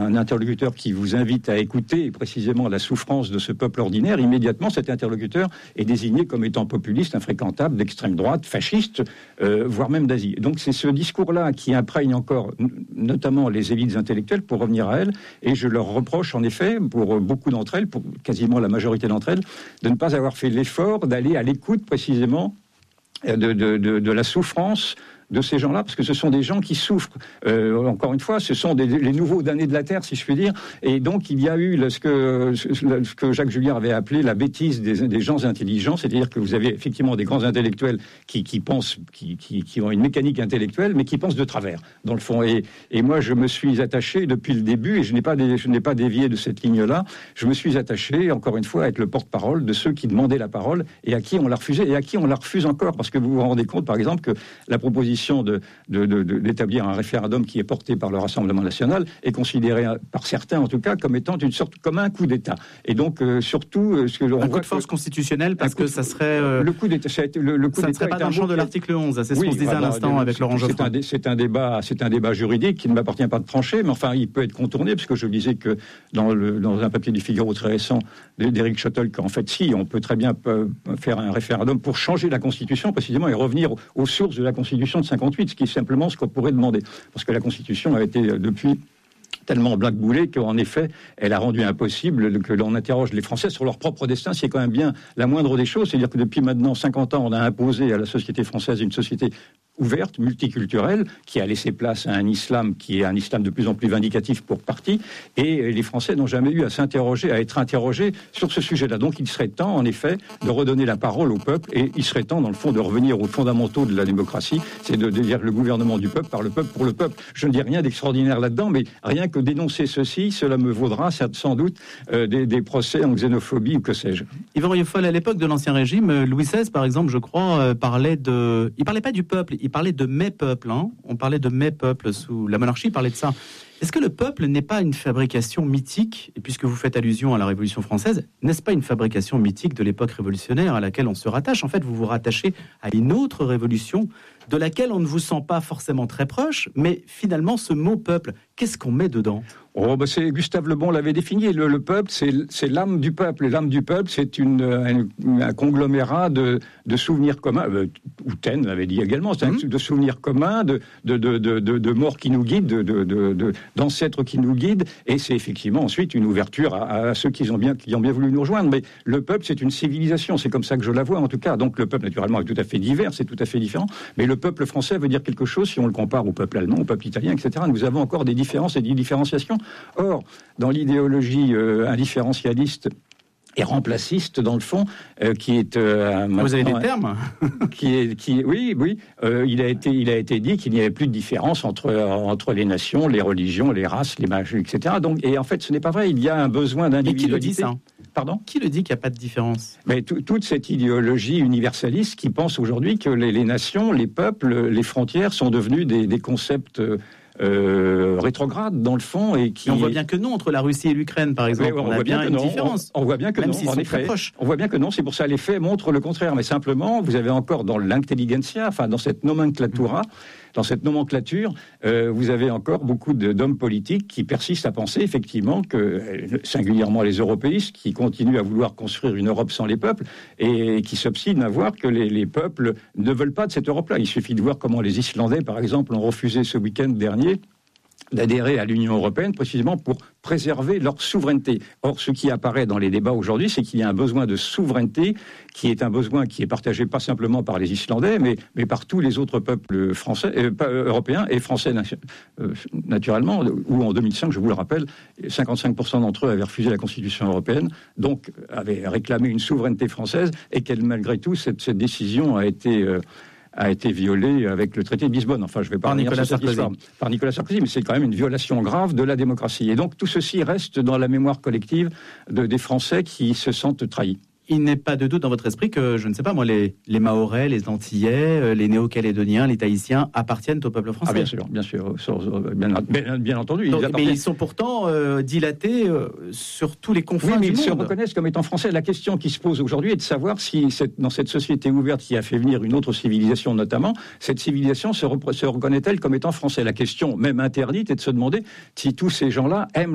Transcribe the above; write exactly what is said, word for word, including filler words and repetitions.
un interlocuteur qui vous invite à écouter précisément la souffrance de ce peuple ordinaire, immédiatement cet interlocuteur est désigné comme étant populiste, infréquentable, d'extrême droite, fasciste, euh, voire même d'Asie. Donc c'est ce discours-là qui imprègne encore notamment les élites intellectuelles, pour revenir à elles, et je leur reproche en effet, pour beaucoup d'entre elles, pour quasiment la majorité d'entre elles, de ne pas avoir fait l'effort d'aller à l'écoute précisément de, de, de, de la souffrance de ces gens-là, parce que ce sont des gens qui souffrent. Euh, encore une fois, ce sont des, les nouveaux damnés de la terre, si je puis dire. Et donc, il y a eu ce que, ce que Jacques Julliard avait appelé la bêtise des, des gens intelligents, c'est-à-dire que vous avez effectivement des grands intellectuels qui, qui pensent, qui, qui, qui ont une mécanique intellectuelle, mais qui pensent de travers, dans le fond. Et, et moi, je me suis attaché depuis le début, et je n'ai pas, des, je n'ai pas dévié de cette ligne-là, je me suis attaché, encore une fois, à être le porte-parole de ceux qui demandaient la parole, et à qui on la refusait, et à qui on la refuse encore, parce que vous vous rendez compte, par exemple, que la proposition De, de, de, d'établir un référendum qui est porté par le Rassemblement national est considéré par certains en tout cas comme étant une sorte comme un coup d'État. Et donc euh, surtout euh, ce que l'on un voit coup de force que, constitutionnelle parce que de, ça serait euh, le coup d'État. Ça, a été, le, le coup ça d'État ne serait pas dans le champ de l'article onze. C'est ce oui, qu'on se disait alors, à l'instant le, avec Laurent Geoffroy. C'est un, c'est un débat, c'est un débat juridique qui ne m'appartient pas de trancher, mais enfin il peut être contourné parce que je disais que dans, le, dans un papier du Figaro très récent d'Éric Schottl qu'en fait si on peut très bien faire un référendum pour changer la Constitution précisément et revenir aux sources de la Constitution de cinquante-huit, ce qui est simplement ce qu'on pourrait demander, parce que la Constitution a été depuis tellement blackboulée qu'en effet, elle a rendu impossible que l'on interroge les Français sur leur propre destin. C'est quand même bien la moindre des choses, c'est-à-dire que depuis maintenant cinquante ans, on a imposé à la société française une société ouverte, multiculturelle, qui a laissé place à un islam qui est un islam de plus en plus vindicatif pour partie, et les Français n'ont jamais eu à s'interroger, à être interrogés sur ce sujet-là. Donc il serait temps, en effet, de redonner la parole au peuple, et il serait temps, dans le fond, de revenir aux fondamentaux de la démocratie, c'est de, de dire le gouvernement du peuple, par le peuple, pour le peuple. Je ne dis rien d'extraordinaire là-dedans, mais rien que dénoncer ceci, cela me vaudra sans doute euh, des, des procès en xénophobie ou que sais-je. Yvan Rieufol, à l'époque de l'Ancien Régime, Louis seize, par exemple, je crois, euh, parlait de... Il parlait pas du peuple, il parlait de mes peuples. Hein. On parlait de mes peuples sous la monarchie, il parlait de ça. Est-ce que le peuple n'est pas une fabrication mythique, et puisque vous faites allusion à la Révolution française, n'est-ce pas une fabrication mythique de l'époque révolutionnaire à laquelle on se rattache? En fait, vous vous rattachez à une autre révolution de laquelle on ne vous sent pas forcément très proche, mais finalement, ce mot peuple, qu'est-ce qu'on met dedans? Oh, bah c'est, Gustave Le Bon l'avait défini, le, le peuple, c'est, c'est l'âme du peuple. Et l'âme du peuple, c'est une, un, un conglomérat de, de souvenirs communs. Euh, Houten l'avait dit également, c'est mmh. un, de souvenirs communs, de, de, de, de, de, de morts qui nous guident, de, de, de, de, d'ancêtres qui nous guident. Et c'est effectivement ensuite une ouverture à, à ceux qui ont, bien, qui ont bien voulu nous rejoindre. Mais le peuple, c'est une civilisation. C'est comme ça que je la vois, en tout cas. Donc le peuple, naturellement, est tout à fait divers, c'est tout à fait différent. Mais le peuple français veut dire quelque chose si on le compare au peuple allemand, au peuple italien, et cetera. Nous avons encore des différences et des différenciations. Or, dans l'idéologie euh, indifférencialiste et remplaciste, dans le fond, euh, qui est... Euh, Vous avez des termes qui est, qui, Oui, oui. Euh, il, a été, il a été dit qu'il n'y avait plus de différence entre, euh, entre les nations, les religions, les races, les mages, et cetera. Donc, et en fait, ce n'est pas vrai. Il y a un besoin d'individualité. Mais qui le dit, ça ? Pardon ? Qui le dit qu'il n'y a pas de différence ? Mais t- toute cette idéologie universaliste qui pense aujourd'hui que les, les nations, les peuples, les frontières sont devenus des, des concepts... Euh, Euh, rétrograde dans le fond et qui. Et on voit bien que non entre la Russie et l'Ukraine par exemple. Oui, on, on a voit bien, bien une non, différence. On, on voit bien que même non. s'ils en sont effet, très proches. On voit bien que non. C'est pour ça les faits montrent le contraire. Mais simplement, vous avez encore dans l'intelligentsia, enfin dans cette nomenclatura, dans cette nomenclature, euh, vous avez encore beaucoup de, d'hommes politiques qui persistent à penser effectivement que, singulièrement les européistes, qui continuent à vouloir construire une Europe sans les peuples et qui s'obstinent à voir que les, les peuples ne veulent pas de cette Europe-là. Il suffit de voir comment les Islandais, par exemple, ont refusé ce week-end dernier d'adhérer à l'Union européenne précisément pour préserver leur souveraineté. Or, ce qui apparaît dans les débats aujourd'hui, c'est qu'il y a un besoin de souveraineté qui est un besoin qui est partagé pas simplement par les Islandais, mais, mais par tous les autres peuples français, euh, pas, euh, européens et français nation, euh, naturellement, où en deux mille cinq, je vous le rappelle, cinquante-cinq pour cent d'entre eux avaient refusé la Constitution européenne, donc avaient réclamé une souveraineté française, et qu'elle, malgré tout, cette, cette décision a été... Euh, a été violée avec le traité de Lisbonne. Enfin, je ne vais pas par revenir Nicolas sur cette Sarkozy. histoire. Par Nicolas Sarkozy, mais c'est quand même une violation grave de la démocratie. Et donc, tout ceci reste dans la mémoire collective de, des Français qui se sentent trahis. Il n'est pas de doute dans votre esprit que, je ne sais pas moi, les, les Mahorais, les Antillais, les Néo-Calédoniens, les Tahitiens appartiennent au peuple français. Ah bien sûr, bien sûr, bien, bien, bien entendu. Donc, ils mais ils sont pourtant euh, dilatés euh, sur tous les confins oui, mais du ils monde. se reconnaissent comme étant français. La question qui se pose aujourd'hui est de savoir si, cette, dans cette société ouverte qui a fait venir une autre civilisation notamment, cette civilisation se, repre- se reconnaît-elle comme étant français ? La question, même interdite, est de se demander si tous ces gens-là aiment